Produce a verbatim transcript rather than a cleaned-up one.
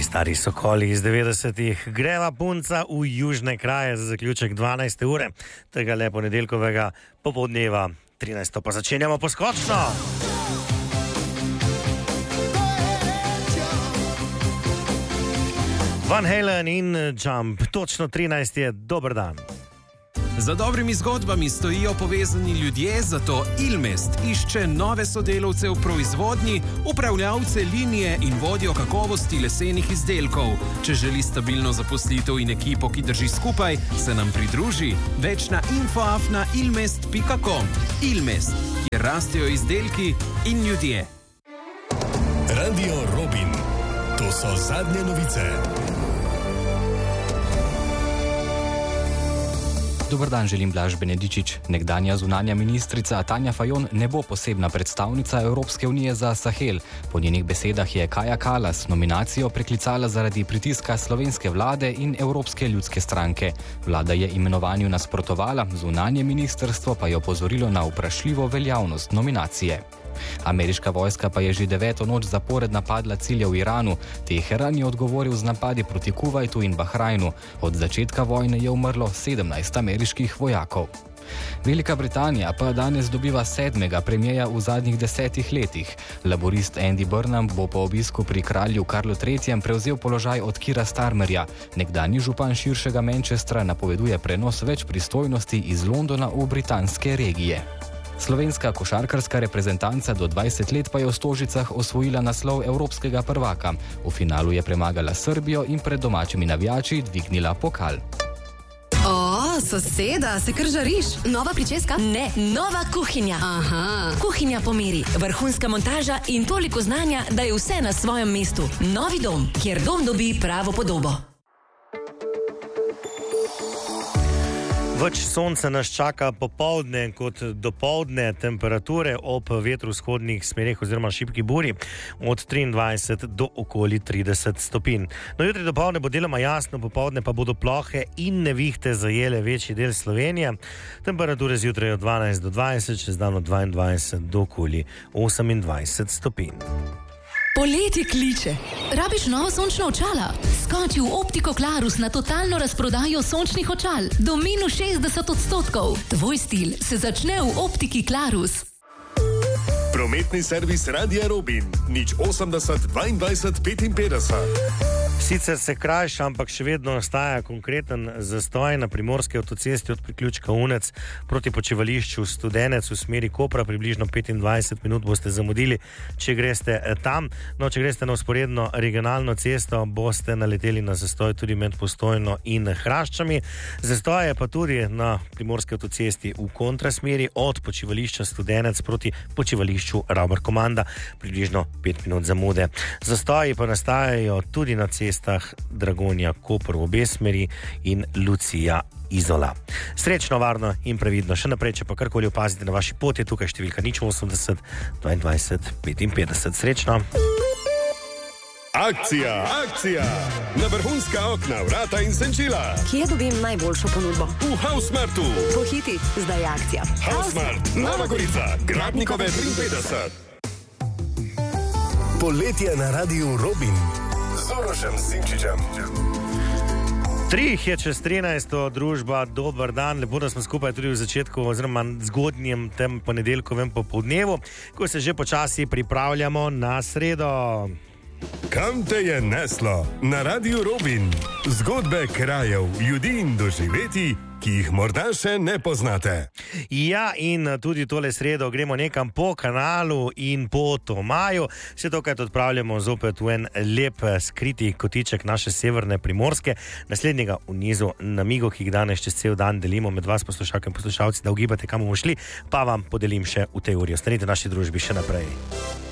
Stari sokoli iz devetdesetih. Greva punca v južne kraje za zaključek dvanajste ure tega le ponedeljkovega popoldneva. trinajsto pa začenjamo poskočno. Van Halen in Jump. Točno trinajst je. Dober dan. Za dobrimi zgodbami stojijo povezani ljudje, zato Ilmest išče nove sodelavce v proizvodnji, upravljavce linije in vodjo kakovosti lesenih izdelkov. Če želi stabilno zaposlitev in ekipo, ki drži skupaj, se nam pridruži. Več na info afna ilmest pika com. Ilmest, kjer rastejo izdelki in ljudje. Radio Robin. To so zadnje novice. Dober dan, želim Blaž Benedičič. Nekdanja zunanja ministrica Tanja Fajon ne bo posebna predstavnica Evropske unije za Sahel. Po njenih besedah je Kaja Kalas nominacijo preklicala zaradi pritiska slovenske vlade in Evropske ljudske stranke. Vlada je imenovanju nasprotovala, zunanje ministrstvo pa je opozorilo na vprašljivo veljavnost nominacije. Ameriška vojska pa je že deveto noč zapored napadla cilje v Iranu. Teheran je odgovoril z napadi proti Kuvajtu in Bahrajnu. Od začetka vojne je umrlo sedemnajst ameriških vojakov. Velika Britanija pa danes dobiva sedmega premierja v zadnjih desetih letih. Laborist Andy Burnham bo po obisku pri kralju Karlu tretjem prevzel položaj od Kira Starmerja. Nekdanji župan širšega Manchestra napoveduje prenos več pristojnosti iz Londona v britanske regije. Slovenska košarkarska reprezentanca do dvajset let pa je v Stožicah osvojila naslov evropskega prvaka. V finalu je premagala Srbijo in pred domačimi navijači dvignila pokal. O, soseda, se kar žariš? Nova pričeska? Ne, nova kuhinja. Aha. Kuhinja po meri, vrhunska montaža in toliko znanja, da je vse na svojem mestu. Novi dom, kjer dom dobi pravo podobo. Več sonca nas čaka popoldne kot dopoldne, temperature ob vetru vzhodnih smereh oziroma šibki buri od triindvajset do okoli trideset stopinj. No, jutri dopoldne bo deloma jasno, popoldne pa bodo plohe in nevihte zajele večji del Slovenije. Temperature zjutraj od dvanajst do dvajset, čez dan od dvaindvajset do okoli osemindvajset stopinj. Poletje kliče. Rabiš novo sončno očala? Skoči v Optiko Klarus na totalno razprodajo sončnih očal. Do minus šestdeset odstotkov. Tvoj stil se začne v Optiki Klarus. Prometni servis Radia Robin. nič osemdeset dvaindvajset petinpetdeset. Sicer se krajša, ampak še vedno ostaja konkreten zastoj na primorski avtocesti od priključka Unec proti počivališču Studenec v smeri Kopra. Približno petindvajset minut boste zamudili, če greste tam. No, če greste na vzporedno regionalno cesto, boste naleteli na zastoj tudi med Postojno in Hraščami. Zastoj je pa tudi na primorski avtocesti v kontrasmeri od počivališča Studenec proti počivališču Ravbar Komanda. Približno pet minut zamude. Zastoji pa nastajajo tudi na cesti Dragonja Koper v obe smeri in Lucija Izola. Srečno, varno in previdno. Še naprej, če pa karkoli opazite na vaši poti, tukaj številka nič osemdeset dvaindvajset petinpetdeset. Srečno. Akcija, akcija! Na vrhunska okna, vrata in senčila. Kje dobim najboljšo ponudbo? V Hausmartu. Pohiti, zdaj je akcija. Hausmart, Nova Gorica, Gradnikove triinpetdeset. Poletje na Radiu Robin. Z Urošem Simčičem. Trih je čez trinajsto, družba, dober dan, lepo, da smo skupaj tudi v začetku oziroma zgodnjem tem ponedeljkovem popoldnevu, ko se že počasi pripravljamo na sredo. Kam te je neslo? Na Radiu Robin. Zgodbe krajev, ljudi in doživeti, ki jih morda še ne poznate. Ja, in tudi tole sredo gremo nekam po kanalu in po Tomaju. Vse to, kaj odpravljamo zopet v en lep skriti kotiček naše severne Primorske. Naslednjega v nizu namigov, ki jih danes čez cel dan delimo med vas, poslušalke in poslušalci, da ugibate, kam bomo šli, pa vam podelim še v tej uri. Ostanite v naši družbi še naprej.